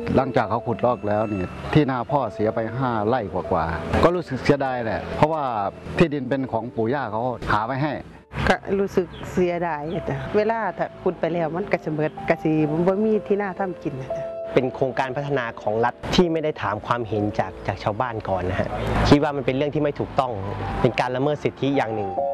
หลังจากเขาขุดลอกแล้วเนี่ยที่นาพ่อเสียไป5 ไร่กว่าๆก็รู้สึกเสียดายแหละเพราะว่าที่ดินเป็นของปู่ย่าเขาหาไว้ให้ก็รู้สึกเสียดายจ้ะเวลาถ้าขุดไปแล้วมันก็จะเบิดก็สิบ่มีที่นาทำกินนะจ๊ะเป็นโครงการพัฒนาของรัฐที่ไม่ได้ถามความเห็นจากชาวบ้านก่อนนะฮะคิดว่ามันเป็นเรื่องที่ไม่ถูกต้องเป็นการละเมิดสิทธิอย่างหนึ่ง